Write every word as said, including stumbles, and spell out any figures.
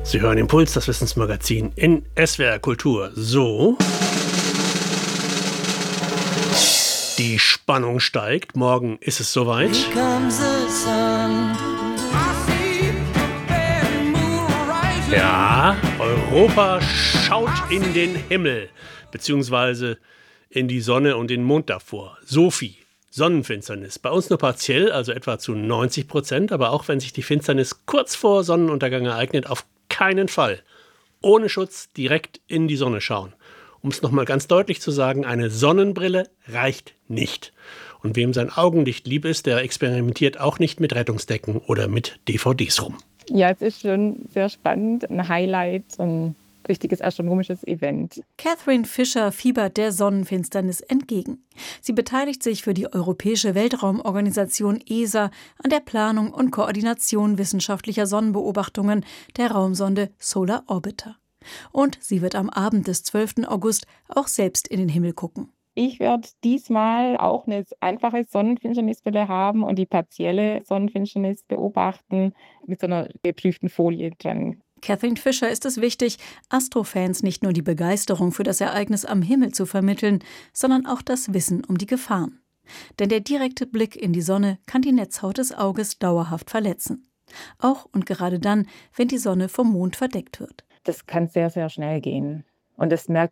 Sie hören Impuls, das Wissensmagazin in S W R Kultur. So. Die Spannung steigt. Morgen ist es soweit. Ja, Europa schaut in den Himmel, beziehungsweise in die Sonne und den Mond davor. Sophie, Sonnenfinsternis. Bei uns nur partiell, also etwa zu neunzig Prozent, aber auch wenn sich die Finsternis kurz vor Sonnenuntergang ereignet, auf keinen Fall ohne Schutz direkt in die Sonne schauen. Um es nochmal ganz deutlich zu sagen, eine Sonnenbrille reicht nicht. Und wem sein Augenlicht lieb ist, der experimentiert auch nicht mit Rettungsdecken oder mit D V Ds rum. Ja, es ist schon sehr spannend, ein Highlight, ein richtiges astronomisches Event. Catherine Fisher fiebert der Sonnenfinsternis entgegen. Sie beteiligt sich für die Europäische Weltraumorganisation E S A an der Planung und Koordination wissenschaftlicher Sonnenbeobachtungen der Raumsonde Solar Orbiter. Und sie wird am Abend des zwölften August auch selbst in den Himmel gucken. Ich werde diesmal auch eine einfache Sonnenfinsternisbrille haben und die partielle Sonnenfinsternis beobachten mit so einer geprüften Folie dran. Catherine Fisher ist es wichtig, Astrofans nicht nur die Begeisterung für das Ereignis am Himmel zu vermitteln, sondern auch das Wissen um die Gefahren. Denn der direkte Blick in die Sonne kann die Netzhaut des Auges dauerhaft verletzen. Auch und gerade dann, wenn die Sonne vom Mond verdeckt wird. Das kann sehr, sehr schnell gehen. Und das merkt